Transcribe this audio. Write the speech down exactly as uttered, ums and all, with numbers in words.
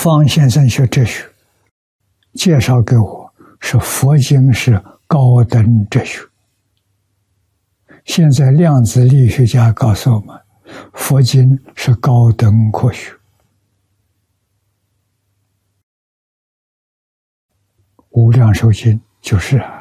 方先生学哲学，介绍给我是佛经是高等哲学。现在量子力学家告诉我们，佛经是高等科学。无量寿经就是啊。